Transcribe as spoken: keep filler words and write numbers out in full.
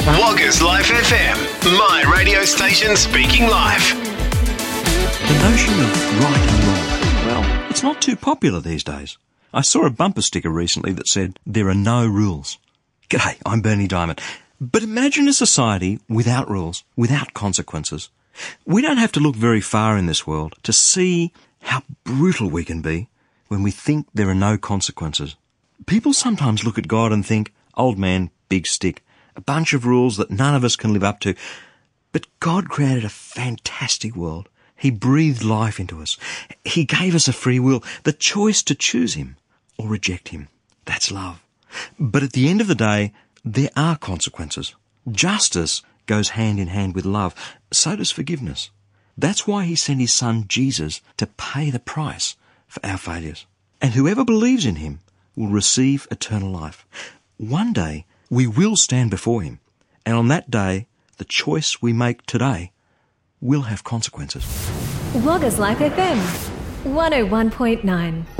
Woggers Life F M, my radio station speaking life. The notion of right and wrong, well, it's not too popular these days. I saw a bumper sticker recently that said, "There are no rules." G'day, I'm Bernie Diamond. But imagine a society without rules, without consequences. We don't have to look very far in this world to see how brutal we can be when we think there are no consequences. People sometimes look at God and think, old man, big stick, a bunch of rules that none of us can live up to. But God created a fantastic world. He breathed life into us. He gave us a free will, the choice to choose him or reject him. That's love. But at the end of the day, there are consequences. Justice goes hand in hand with love. So does forgiveness. That's why he sent his son Jesus to pay the price for our failures. And whoever believes in him will receive eternal life. One day, we will stand before him. And on that day, the choice we make today will have consequences. Woggers Life F M, one oh one point nine.